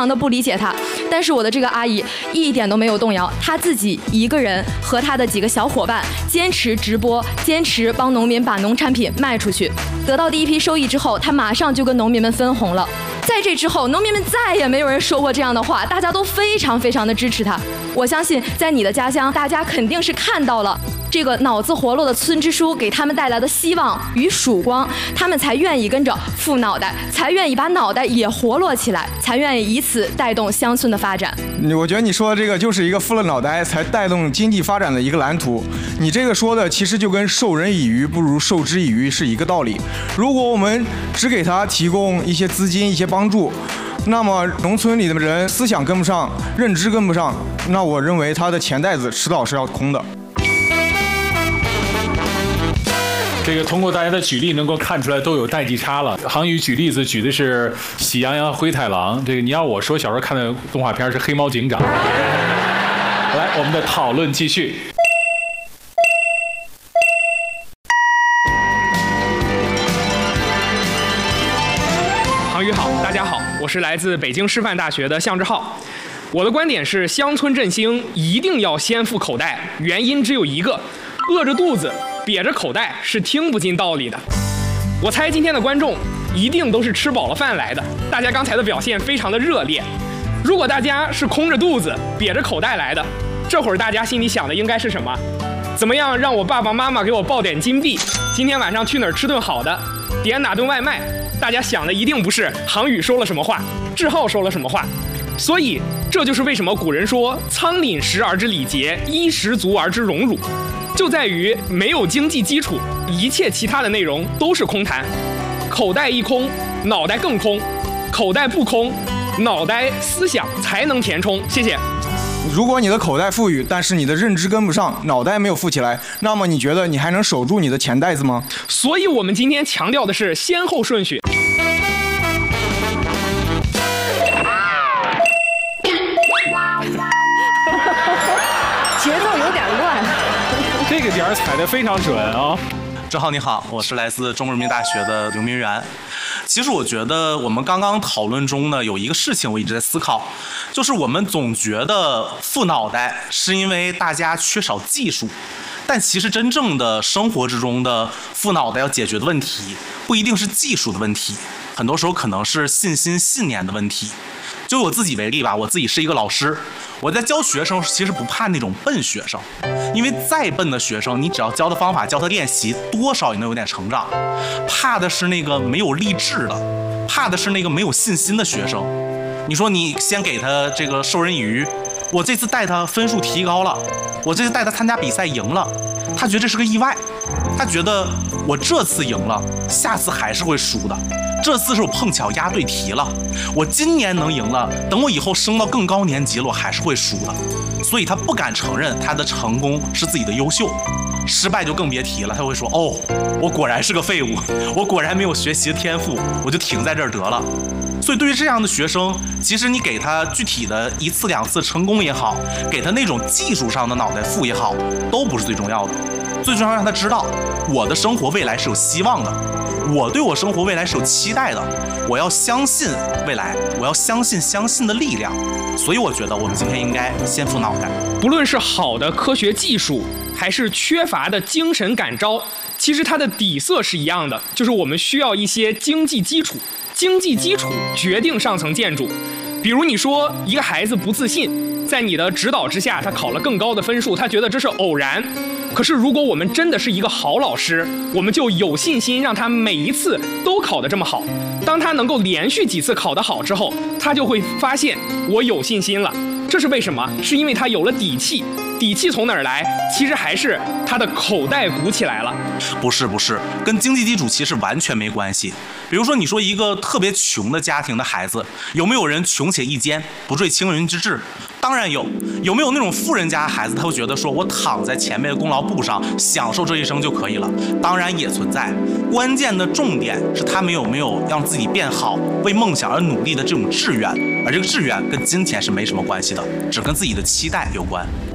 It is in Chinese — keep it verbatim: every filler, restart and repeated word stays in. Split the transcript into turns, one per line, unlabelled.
常的不理解他。但是我的这个阿姨一点都没有动摇，她自己一个人和她的几个小伙伴坚持直播，坚持帮农民把农产品卖出去。得到第一批收益之后，她马上就跟农民们分红了。在这之后，农民们再也没有人说过这样的话，大家都非常非常的支持他。我相信在你的家乡，大家肯定是看到了这个脑子活络的村支书给他们带来的希望与曙光，他们才愿意跟着富脑袋，才愿意把脑袋也活络起来，才愿意以此带动乡村的发展。
我觉得你说的这个就是一个富了脑袋才带动经济发展的一个蓝图。你这个说的其实就跟授人以鱼不如授之以渔是一个道理。如果我们只给他提供一些资金、一些帮助，那么农村里的人思想跟不上，认知跟不上，那我认为他的钱袋子迟早是要空的。
这个通过大家的举例能够看出来都有代际差了。航宇举例子举的是《喜羊羊灰太狼》，这个你要我说小时候看的动画片是《黑猫警长》。来，我们的讨论继续。
航宇好，大家好，我是来自北京师范大学的向志浩。我的观点是，乡村振兴一定要先富口袋，原因只有一个：饿着肚子瘪着口袋是听不进道理的。我猜今天的观众一定都是吃饱了饭来的，大家刚才的表现非常的热烈。如果大家是空着肚子瘪着口袋来的，这会儿大家心里想的应该是什么？怎么样让我爸爸妈妈给我报点金币？今天晚上去哪儿吃顿好的？点哪顿外卖？大家想的一定不是航宇说了什么话，志浩说了什么话。所以这就是为什么古人说仓廪实而知礼节，衣食足而知荣辱，就在于没有经济基础，一切其他的内容都是空谈。口袋一空，脑袋更空；口袋不空，脑袋思想才能填充。谢谢。
如果你的口袋富裕，但是你的认知跟不上，脑袋没有富起来，那么你觉得你还能守住你的钱袋子吗？
所以我们今天强调的是先后顺序。
节奏有点乱。
这个点儿踩得非常准啊！
志浩你好，我是来自中国人民大学的刘明元。其实我觉得我们刚刚讨论中呢，有一个事情我一直在思考，就是我们总觉得富脑袋是因为大家缺少技术，但其实真正的生活之中的富脑袋要解决的问题，不一定是技术的问题，很多时候可能是信心信念的问题。就我自己为例吧，我自己是一个老师，我在教学生其实不怕那种笨学生，因为再笨的学生，你只要教的方法教他练习，多少也能有点成长。怕的是那个没有励志的，怕的是那个没有信心的学生。你说你先给他这个授人以渔，我这次带他分数提高了，我这次带他参加比赛赢了，他觉得这是个意外，他觉得我这次赢了，下次还是会输的。这次是我碰巧押对题了，我今年能赢了，等我以后升到更高年级了，我还是会输的。所以他不敢承认他的成功是自己的优秀，失败就更别提了。他会说：“哦，我果然是个废物，我果然没有学习的天赋，我就停在这儿得了。”所以对于这样的学生，其实你给他具体的一次两次成功也好，给他那种技术上的脑袋富也好，都不是最重要的。最重要让他知道，我的生活未来是有希望的，我对我生活未来是有期待的，我要相信未来，我要相信相信的力量。所以我觉得我们今天应该先富脑袋。
不论是好的科学技术，还是缺乏的精神感召，其实它的底色是一样的，就是我们需要一些经济基础。经济基础决定上层建筑。比如你说一个孩子不自信，在你的指导之下，他考了更高的分数，他觉得这是偶然。可是如果我们真的是一个好老师，我们就有信心让他每一次都考得这么好。当他能够连续几次考得好之后，他就会发现我有信心了。这是为什么？是因为他有了底气。底气从哪儿来？其实还是他的口袋鼓起来了。
不是不是，跟经济基础其实完全没关系。比如说，你说一个特别穷的家庭的孩子，有没有人穷且益坚，不坠青云之志？当然有。有没有那种富人家的孩子，他会觉得说我躺在前辈的功劳簿上，享受这一生就可以了？当然也存在。关键的重点是他们有没有让自己变好、为梦想而努力的这种志愿，而这个志愿跟金钱是没什么关系的，只跟自己的期待有关。